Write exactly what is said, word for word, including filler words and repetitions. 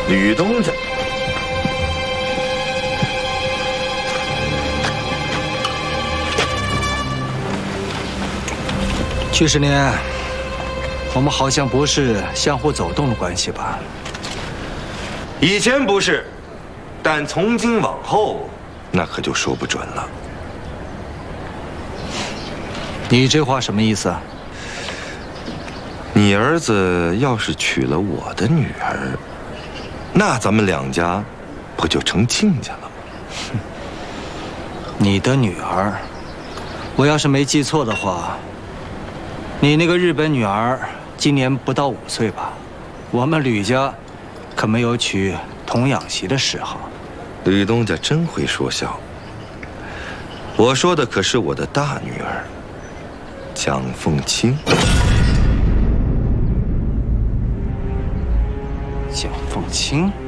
吕东家。 去十年，我们好像不是相互走动的关系吧？ 以前不是，但从今往后，那可就说不准了。 你这话什么意思啊？ 你儿子要是娶了我的女儿，那咱们两家不就成亲家了吗？ 你的女儿，我要是没记错的话，你那个日本女儿今年不到五岁吧？我们吕家可没有娶童养媳的嗜好。 吕东家真会说笑。我说的可是我的大女儿蒋凤清。 蒋凤清。